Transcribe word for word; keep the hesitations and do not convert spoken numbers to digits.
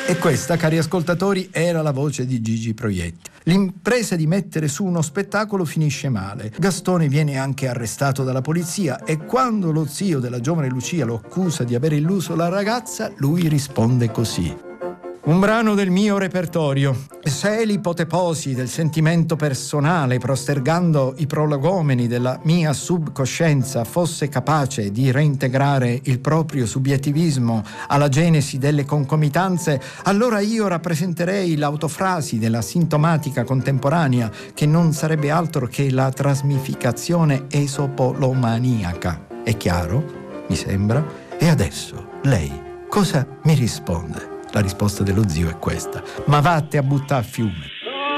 E questa, cari ascoltatori, era la voce di Gigi Proietti. L'impresa di mettere su uno spettacolo finisce male. Gastone viene anche arrestato dalla polizia e quando lo zio della giovane Lucia lo accusa di aver illuso la ragazza, lui risponde così. Un brano del mio repertorio. Se l'ipoteposi del sentimento personale, prostergando i prolegomeni della mia subcoscienza, fosse capace di reintegrare il proprio subiettivismo alla genesi delle concomitanze, allora io rappresenterei l'autofrasi della sintomatica contemporanea, che non sarebbe altro che la trasmificazione esopolomaniaca. È chiaro? Mi sembra? E adesso, lei cosa mi risponde? La risposta dello zio è questa. Ma vatte a buttare a fiume.